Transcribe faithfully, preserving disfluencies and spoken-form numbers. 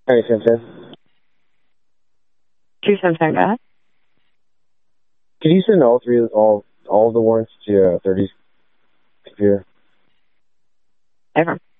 All right, Samson. Two Samsung, go ahead. Could you send all three of all all of the warrants to uh, thirties computer? Over.